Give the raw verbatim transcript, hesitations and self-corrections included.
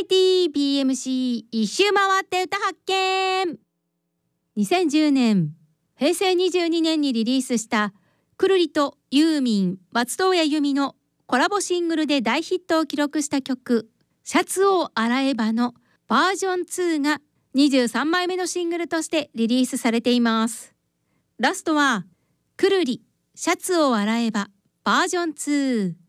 ティー ビーエムシー 一周回って歌発見。にせんじゅうねん、へいせいにじゅうにねんにリリースしたくるりとユーミン、松任谷由実のコラボシングルで大ヒットを記録した曲シャツを洗えばのバージョンツーがにじゅうさんまいめのシングルとしてリリースされています。ラストはくるりシャツを洗えばバージョンツー。